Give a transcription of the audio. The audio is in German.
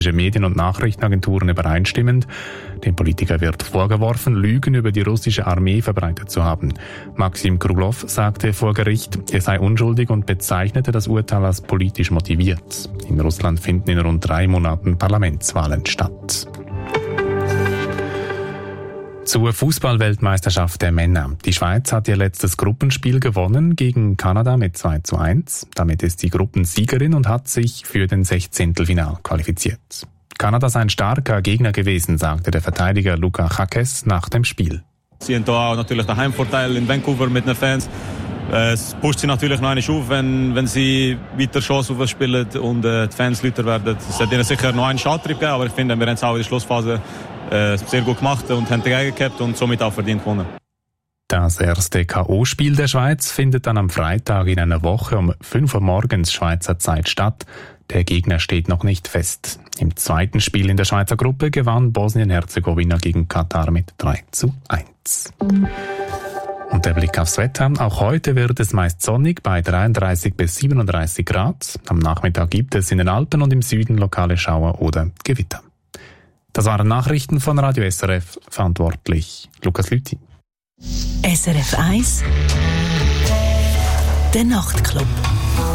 Medien- und Nachrichtenagenturen übereinstimmend. Dem Politiker wird vorgeworfen, Lügen über die russische Armee verbreitet zu haben. Maxim Kruglow sagte vor Gericht, er sei unschuldig und bezeichnete das Urteil als politisch motiviert. In Russland finden in rund 3 Monaten Parlamentswahlen statt. Zur Fußball-Weltmeisterschaft der Männer. Die Schweiz hat ihr letztes Gruppenspiel gewonnen gegen Kanada mit 2:1. Damit ist die Gruppensiegerin und hat sich für den 16. qualifiziert. Kanada sei ein starker Gegner gewesen, sagte der Verteidiger Luka Hakes nach dem Spiel. Sie haben hier auch natürlich den Heimvorteil in Vancouver mit den Fans. Es pusht sie natürlich noch einmal auf, wenn sie weiter Chance aufspielen und die Fans lauter werden. Es hat ihnen sicher noch einen Schalttrieb gegeben, aber ich finde, wir haben es auch in der Schlussphase sehr gut gemacht und haben dagegen gehabt und somit auch verdient gewonnen. Das erste K.O.-Spiel der Schweiz findet dann am Freitag in einer Woche um 5 Uhr morgens Schweizer Zeit statt. Der Gegner steht noch nicht fest. Im zweiten Spiel in der Schweizer Gruppe gewann Bosnien-Herzegowina gegen Katar mit 3:1. Und der Blick aufs Wetter. Auch heute wird es meist sonnig bei 33 bis 37 Grad. Am Nachmittag gibt es in den Alpen und im Süden lokale Schauer oder Gewitter. Das waren Nachrichten von Radio SRF, verantwortlich Lukas Lüthi. SRF 1 Der Nachtclub.